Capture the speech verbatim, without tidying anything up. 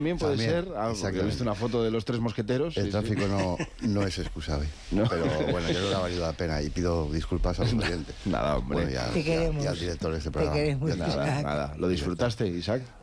También puede También, ser, algo, que he visto una foto de los tres mosqueteros. El sí, tráfico sí. No, no es excusable. No. Pero bueno, yo creo que ha valido la pena y pido disculpas a los oyentes. Nada, hombre. Bueno, ya, Te ya, queremos. y al director de este Te programa. queremos. Ya está. Nada, nada. ¿Lo disfrutaste, Isaac?